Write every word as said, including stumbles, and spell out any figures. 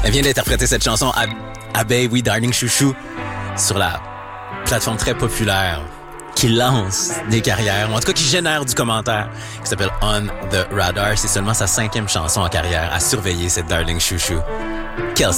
Elle vient d'interpréter cette chanson à Abeille, oui, Darling Chouchou, sur la plateforme très populaire qui lance des carrières, ou en tout cas qui génère du commentaire, qui s'appelle On the Radar. C'est seulement sa cinquième chanson en carrière à surveiller, cette Darling Chouchou. Quelle